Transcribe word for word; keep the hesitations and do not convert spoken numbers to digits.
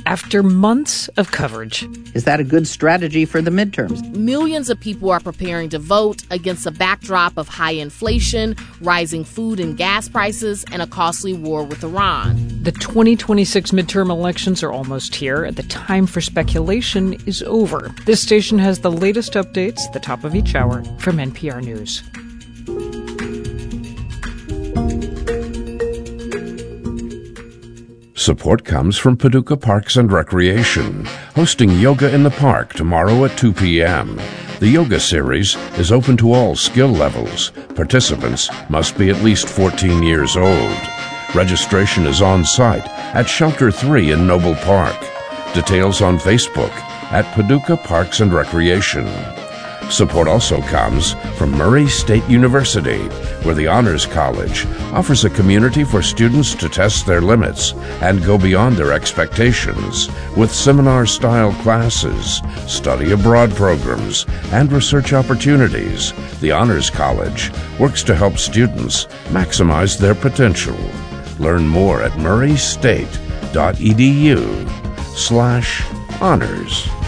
after months of coverage. Is that a good strategy for the midterms? Millions of people are preparing to vote against a backdrop of high inflation, rising food and gas prices, and a costly war with Iran. The twenty twenty-six midterm elections are almost here, and the time for speculation is over. This station has the latest updates at the top of each hour from N P R News. Support comes from Paducah Parks and Recreation, hosting Yoga in the Park tomorrow at two p.m. The yoga series is open to all skill levels. Participants must be at least fourteen years old. Registration is on site at Shelter three in Noble Park. Details on Facebook at Paducah Parks and Recreation. Support also comes from Murray State University, where the Honors College offers a community for students to test their limits and go beyond their expectations with seminar-style classes, study abroad programs, and research opportunities. The Honors College works to help students maximize their potential. Learn more at murraystate.edu slash honors.